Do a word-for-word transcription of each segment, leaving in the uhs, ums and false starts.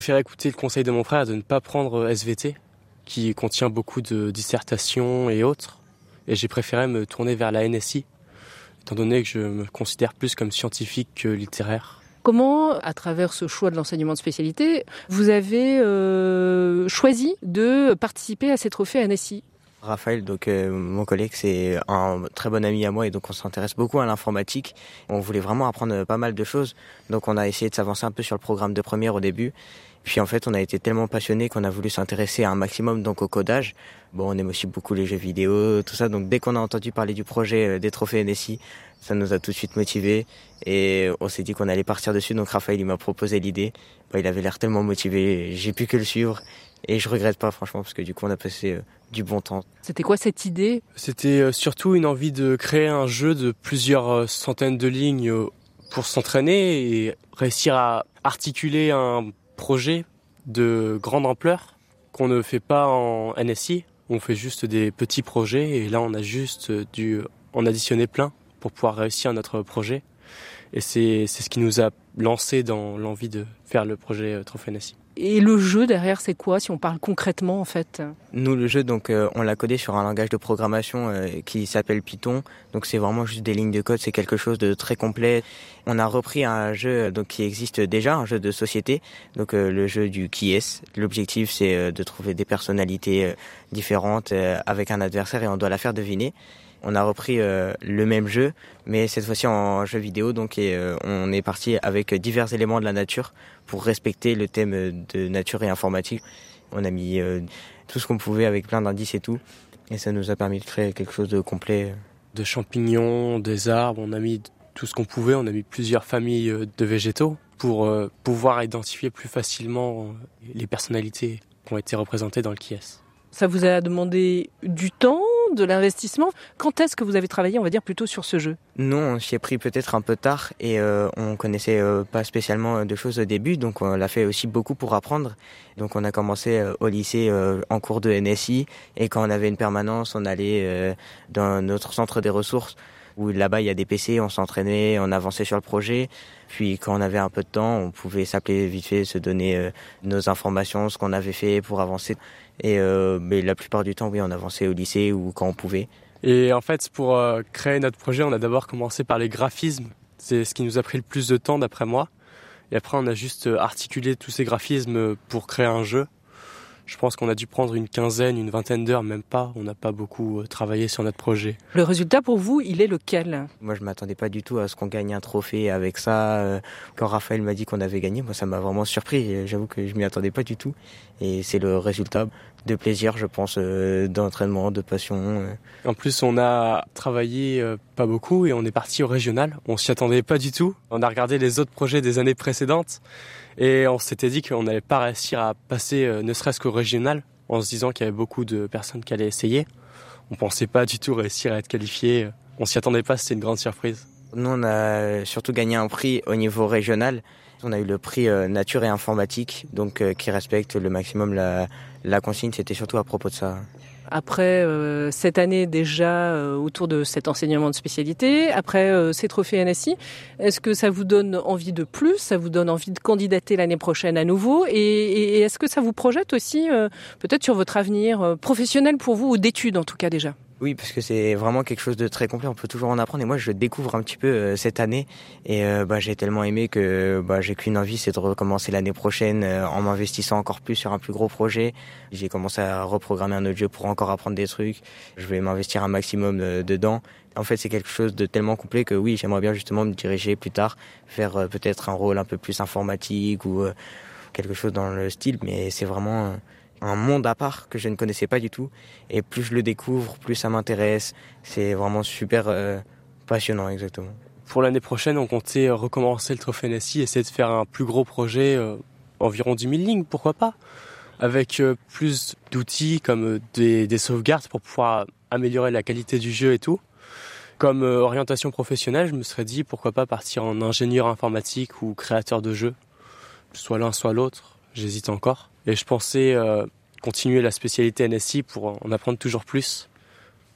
Faire écouter le conseil de mon frère de ne pas prendre S V T, qui contient beaucoup de dissertations et autres. Et j'ai préféré me tourner vers la N S I, étant donné que je me considère plus comme scientifique que littéraire. Comment, à travers ce choix de l'enseignement de spécialité, vous avez euh, choisi de participer à ces trophées N S I ? Raphaël, donc euh, mon collègue, c'est un très bon ami à moi et donc on s'intéresse beaucoup à l'informatique. On voulait vraiment apprendre pas mal de choses, donc on a essayé de s'avancer un peu sur le programme de première au début. Puis en fait, on a été tellement passionnés qu'on a voulu s'intéresser à un maximum donc au codage. Bon, on aime aussi beaucoup les jeux vidéo, tout ça. Donc dès qu'on a entendu parler du projet des trophées N S I, ça nous a tout de suite motivés et on s'est dit qu'on allait partir dessus. Donc Raphaël, il m'a proposé l'idée. Bon, il avait l'air tellement motivé, j'ai pu que le suivre et je regrette pas franchement parce que du coup, on a passé euh, du bon temps. C'était quoi cette idée ? C'était surtout une envie de créer un jeu de plusieurs centaines de lignes pour s'entraîner et réussir à articuler un projet de grande ampleur qu'on ne fait pas en N S I. On fait juste des petits projets et là on a juste dû en additionner plein pour pouvoir réussir notre projet. Et c'est, c'est ce qui nous a lancé dans l'envie de faire le projet Trophée N S I. Et le jeu derrière, c'est quoi, si on parle concrètement en fait ? Nous, le jeu, donc, euh, on l'a codé sur un langage de programmation euh, qui s'appelle Python. Donc, c'est vraiment juste des lignes de code. C'est quelque chose de très complet. On a repris un jeu donc qui existe déjà, un jeu de société. Donc, euh, le jeu du Qui est. L'objectif, c'est euh, de trouver des personnalités euh, différentes euh, avec un adversaire et on doit la faire deviner. On a repris euh, le même jeu, mais cette fois-ci en jeu vidéo. Donc, et, euh, on est parti avec divers éléments de la nature pour respecter le thème de nature et informatique. On a mis euh, tout ce qu'on pouvait avec plein d'indices et tout. Et ça nous a permis de créer quelque chose de complet. De champignons, des arbres, on a mis tout ce qu'on pouvait. On a mis plusieurs familles de végétaux pour euh, pouvoir identifier plus facilement les personnalités qui ont été représentées dans le Qui est. Ça vous a demandé du temps, de l'investissement. Quand est-ce que vous avez travaillé, on va dire, plutôt sur ce jeu ? Nous, on s'y est pris peut-être un peu tard et euh, on connaissait euh, pas spécialement de choses au début, donc on l'a fait aussi beaucoup pour apprendre. Donc on a commencé euh, au lycée euh, en cours de N S I et quand on avait une permanence, on allait euh, dans notre centre des ressources où là-bas il y a des P C, on s'entraînait, on avançait sur le projet. Puis quand on avait un peu de temps, on pouvait s'appeler vite fait, se donner euh, nos informations, ce qu'on avait fait pour avancer. Et euh, mais la plupart du temps, oui, on avançait au lycée ou quand on pouvait. Et en fait, pour euh, créer notre projet, on a d'abord commencé par les graphismes. C'est ce qui nous a pris le plus de temps, d'après moi. Et après, on a juste articulé tous ces graphismes pour créer un jeu. Je pense qu'on a dû prendre une quinzaine, une vingtaine d'heures, même pas. On n'a pas beaucoup travaillé sur notre projet. Le résultat pour vous, il est lequel ? Moi, je m'attendais pas du tout à ce qu'on gagne un trophée avec ça. Quand Raphaël m'a dit qu'on avait gagné, moi, ça m'a vraiment surpris. J'avoue que je m'y attendais pas du tout. Et c'est le résultat de plaisir, je pense, d'entraînement, de passion. En plus, on a travaillé pas beaucoup et on est parti au régional. On s'y attendait pas du tout. On a regardé les autres projets des années précédentes. Et on s'était dit qu'on n'allait pas réussir à passer euh, ne serait-ce qu'au régional, en se disant qu'il y avait beaucoup de personnes qui allaient essayer. On pensait pas du tout réussir à être qualifié. On s'y attendait pas, c'était une grande surprise. Nous, on a surtout gagné un prix au niveau régional. On a eu le prix euh, nature et informatique, donc euh, qui respecte le maximum la, la consigne. C'était surtout à propos de ça. Après euh, cette année déjà euh, autour de cet enseignement de spécialité, après euh, ces trophées N S I, est-ce que ça vous donne envie de plus ? Ça vous donne envie de candidater l'année prochaine à nouveau ? Et, et, et est-ce que ça vous projette aussi euh, peut-être sur votre avenir euh, professionnel pour vous, ou d'études en tout cas déjà ? Oui, parce que c'est vraiment quelque chose de très complet, on peut toujours en apprendre. Et moi, je découvre un petit peu euh, cette année. Et euh, bah, j'ai tellement aimé que bah, j'ai qu'une envie, c'est de recommencer l'année prochaine euh, en m'investissant encore plus sur un plus gros projet. J'ai commencé à reprogrammer un autre jeu pour encore apprendre des trucs. Je vais m'investir un maximum euh, dedans. En fait, c'est quelque chose de tellement complet que oui, j'aimerais bien justement me diriger plus tard, faire euh, peut-être un rôle un peu plus informatique ou euh, quelque chose dans le style. Mais c'est vraiment... Euh, un monde à part que je ne connaissais pas du tout. Et plus je le découvre, plus ça m'intéresse. C'est vraiment super euh, passionnant, exactement. Pour l'année prochaine, on comptait recommencer le Trophée N S I, essayer de faire un plus gros projet, euh, environ dix mille lignes, pourquoi pas, avec euh, plus d'outils comme euh, des, des sauvegardes pour pouvoir améliorer la qualité du jeu et tout. Comme euh, orientation professionnelle, je me serais dit pourquoi pas partir en ingénieur informatique ou créateur de jeux, soit l'un soit l'autre, j'hésite encore. Et je pensais euh, continuer la spécialité N S I pour en apprendre toujours plus.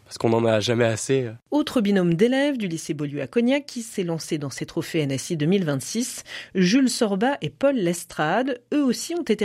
parce qu'on n'en a jamais assez. Autre binôme d'élèves du lycée Beaulieu à Cognac qui s'est lancé dans ces trophées N S I deux mille vingt-six, Jules Sorba et Paul Lestrade, eux aussi ont été